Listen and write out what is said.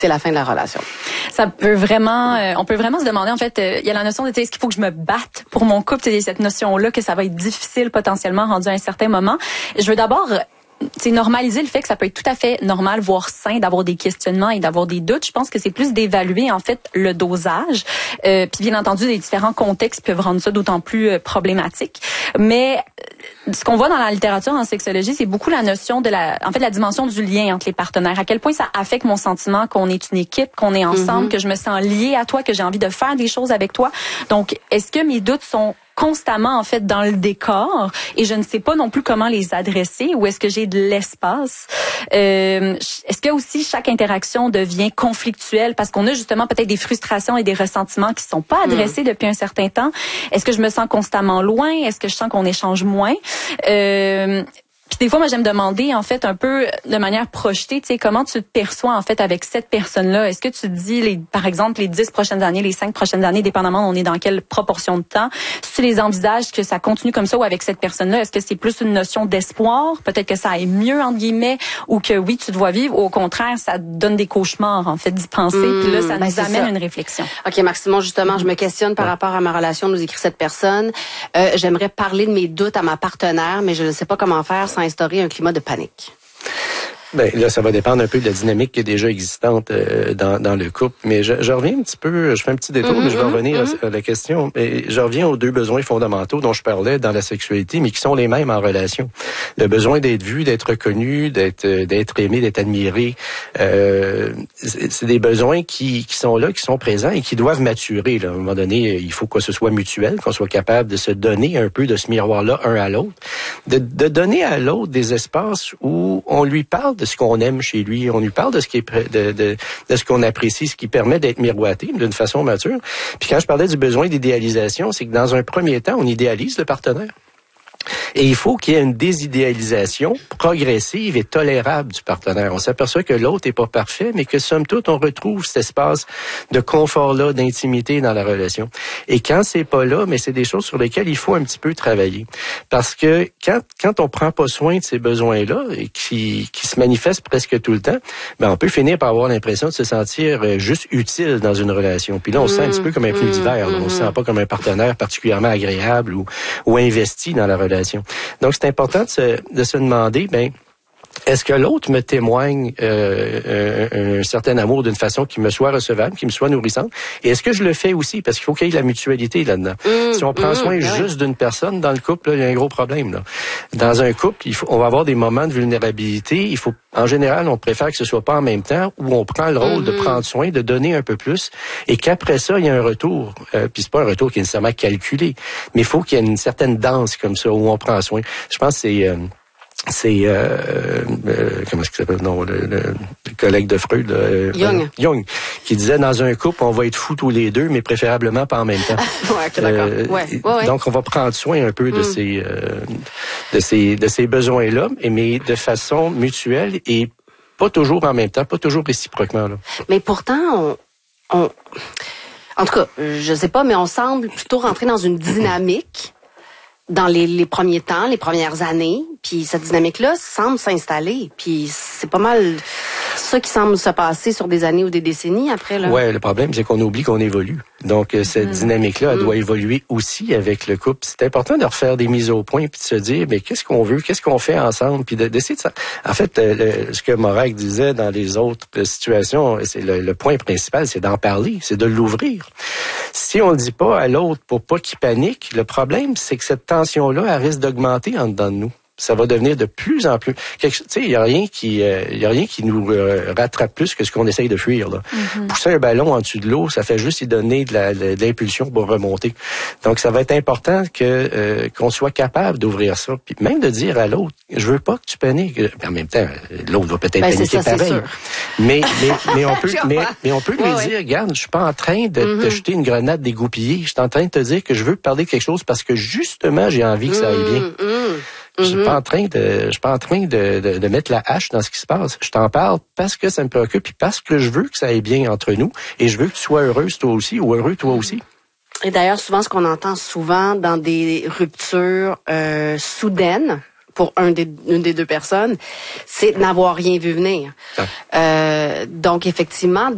c'est la fin de la relation. Ça peut vraiment, on peut vraiment se demander, en fait, il y a la notion de, est-ce qu'il faut que je me batte pour mon couple? C'est cette notion-là que ça va être difficile potentiellement rendu à un certain moment. Je veux d'abord normaliser le fait que ça peut être tout à fait normal, voire sain, d'avoir des questionnements et d'avoir des doutes. Je pense que c'est plus d'évaluer, en fait, le dosage. Puis bien entendu, les différents contextes peuvent rendre ça d'autant plus problématique. Mais ce qu'on voit dans la littérature en sexologie, c'est beaucoup la notion de la dimension du lien entre les partenaires. À quel point ça affecte mon sentiment qu'on est une équipe, qu'on est ensemble, que je me sens liée à toi, que j'ai envie de faire des choses avec toi. Donc, est-ce que mes doutes sont constamment, en fait, dans le décor et je ne sais pas non plus comment les adresser, ou est-ce que j'ai de l'espace? Est-ce que aussi chaque interaction devient conflictuelle parce qu'on a justement peut-être des frustrations et des ressentiments qui sont pas adressés depuis un certain temps? Est-ce que je me sens constamment loin? Est-ce que je sens qu'on échange moins? Puis des fois, moi, j'aime demander, en fait, un peu de manière projetée, tu sais, comment tu te perçois, en fait, avec cette personne-là? Est-ce que tu te dis, par exemple, les 10 prochaines années, les 5 prochaines années, dépendamment on est dans quelle proportion de temps, si tu les envisages que ça continue comme ça ou avec cette personne-là, est-ce que c'est plus une notion d'espoir? Peut-être que ça aille mieux, entre guillemets, ou que oui, tu te vois vivre, ou au contraire, ça te donne des cauchemars, en fait, d'y penser. Puis là, ça nous amène une réflexion. OK, Maximon, justement, je me questionne par rapport à ma relation, nous écrit cette personne. J'aimerais parler de mes doutes à ma partenaire, mais je ne sais pas comment faire sans instaurer un climat de panique. Ben là, ça va dépendre un peu de la dynamique qui est déjà existante dans le couple. Mais je reviens un petit peu, je fais un petit détour, mais je vais revenir à la question. Et je reviens aux 2 besoins fondamentaux dont je parlais dans la sexualité, mais qui sont les mêmes en relation. Le besoin d'être vu, d'être reconnu, d'être aimé, d'être admiré. C'est des besoins qui sont là, qui sont présents et qui doivent maturer. Là. À un moment donné, il faut que ce soit mutuel, qu'on soit capable de se donner un peu de ce miroir-là un à l'autre, de donner à l'autre des espaces où on lui parle de ce qu'on aime chez lui, on lui parle de ce qui est de ce qu'on apprécie, ce qui permet d'être miroité d'une façon mature. Puis quand je parlais du besoin d'idéalisation, c'est que dans un premier temps, on idéalise le partenaire. Et il faut qu'il y ait une désidéalisation progressive et tolérable du partenaire. On s'aperçoit que l'autre n'est pas parfait, mais que somme toute, on retrouve cet espace de confort-là, d'intimité dans la relation. Et quand c'est pas là, mais c'est des choses sur lesquelles il faut un petit peu travailler. Parce que quand on prend pas soin de ces besoins-là, et qui se manifestent presque tout le temps, ben on peut finir par avoir l'impression de se sentir juste utile dans une relation. Puis là, on se sent un petit peu comme un pneu d'hiver. On se sent pas comme un partenaire particulièrement agréable ou investi dans la relation. Donc, c'est important de se demander, est-ce que l'autre me témoigne un certain amour d'une façon qui me soit recevable, qui me soit nourrissante? Et est-ce que je le fais aussi? Parce qu'il faut qu'il y ait de la mutualité là-dedans. Si on prend soin juste d'une personne dans le couple, là, il y a un gros problème. Là. Dans un couple, on va avoir des moments de vulnérabilité. En général, on préfère que ce soit pas en même temps, où on prend le rôle de prendre soin, de donner un peu plus, et qu'après ça, il y a un retour. Puis c'est pas un retour qui est nécessairement calculé, mais il faut qu'il y ait une certaine danse comme ça, où on prend soin. Je pense que c'est comment est-ce qu'il s'appelle le collègue de Freud Jung qui disait dans un couple on va être fous tous les deux mais préférablement pas en même temps. D'accord. Donc on va prendre soin un peu de ces besoins-là, mais de façon mutuelle et pas toujours en même temps, pas toujours réciproquement là. Mais pourtant en tout cas, je sais pas, mais on semble plutôt rentrer dans une dynamique dans les premiers temps, les premières années, puis cette dynamique-là semble s'installer, puis c'est pas mal ça qui semble se passer sur des années ou des décennies après, là. Ouais, le problème, c'est qu'on oublie qu'on évolue. Donc, cette dynamique-là, elle doit évoluer aussi avec le couple. C'est important de refaire des mises au point puis de se dire, mais qu'est-ce qu'on veut, qu'est-ce qu'on fait ensemble, puis d'essayer de ça. En fait, ce que Morag disait dans les autres situations, c'est le point principal, c'est d'en parler, c'est de l'ouvrir. Si on le dit pas à l'autre pour pas qu'il panique, le problème, c'est que cette tension-là, elle risque d'augmenter en dedans de nous. Ça va devenir de plus en plus. Tu sais, il y a rien qui nous rattrape plus que ce qu'on essaye de fuir là. Pousser un ballon en dessous de l'eau, ça fait juste y donner de l'impulsion pour remonter. Donc, ça va être important qu'on soit capable d'ouvrir ça, puis même de dire à l'autre, je veux pas que tu paniques. En même temps, l'autre va peut-être paniquer pareil. Mais on peut lui dire, regarde, je suis pas en train de te jeter une grenade dégoupillée. Je suis en train de te dire que je veux parler de quelque chose parce que justement, j'ai envie que ça aille bien. Je suis pas en train de mettre la hache dans ce qui se passe. Je t'en parle parce que ça me préoccupe et parce que je veux que ça aille bien entre nous et je veux que tu sois heureuse toi aussi ou heureux toi aussi. Et d'ailleurs, souvent, ce qu'on entend souvent dans des ruptures soudaines pour une des deux personnes, c'est de n'avoir rien vu venir. Donc, effectivement,